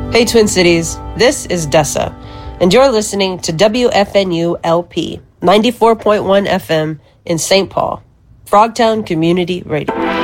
Hey, Twin Cities, this is Dessa, and you're listening to WFNU LP 94.1 FM in St. Paul, Frogtown Community Radio.